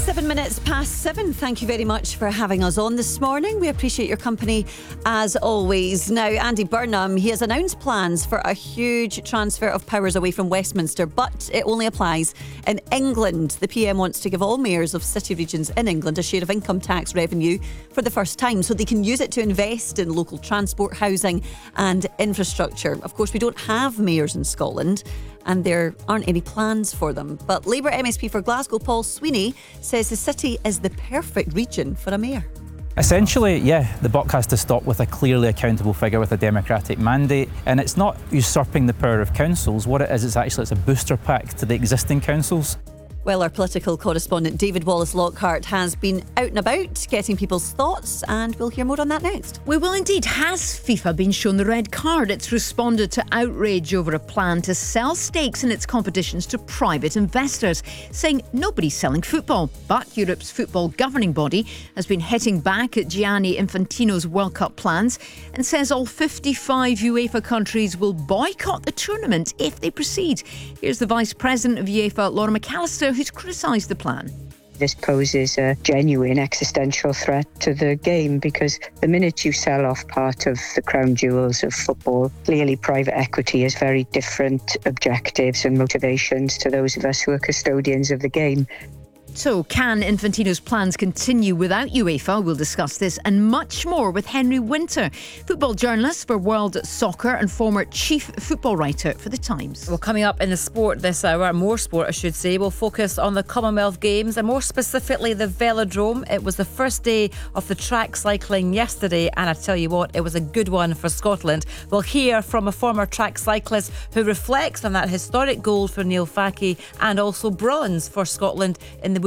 7:07. Thank you very much for having us on this morning. We appreciate your company as always. Now, Andy Burnham, he has announced plans for a huge transfer of powers away from Westminster, but it only applies in England. The PM wants to give all mayors of city regions in England a share of income tax revenue for the first time, so they can use it to invest in local transport, housing and infrastructure. Of course, we don't have mayors in Scotland, and there aren't any plans for them. But Labour MSP for Glasgow, Paul Sweeney, says the city is the perfect region for a mayor. Essentially, yeah, the buck has to stop with a clearly accountable figure with a democratic mandate. And it's not usurping the power of councils. What it is, it's a booster pack to the existing councils. Well, our political correspondent David Wallace-Lockhart has been out and about getting people's thoughts, and we'll hear more on that next. We will indeed. Has FIFA been shown the red card? It's responded to outrage over a plan to sell stakes in its competitions to private investors, saying nobody's selling football. But Europe's football governing body has been hitting back at Gianni Infantino's World Cup plans and says all 55 UEFA countries will boycott the tournament if they proceed. Here's the Vice President of UEFA, Laura McAllister, who's criticised the plan. This poses a genuine existential threat to the game, because the minute you sell off part of the crown jewels of football, clearly private equity has very different objectives and motivations to those of us who are custodians of the game. So, can Infantino's plans continue without UEFA? We'll discuss this and much more with Henry Winter, football journalist for World Soccer and former chief football writer for The Times. Well, coming up in the sport this hour, more sport I should say, we'll focus on the Commonwealth Games and more specifically the Velodrome. It was the first day of the track cycling yesterday, and I tell you what, it was a good one for Scotland. We'll hear from a former track cyclist who reflects on that historic gold for Neil Fackie and also bronze for Scotland in the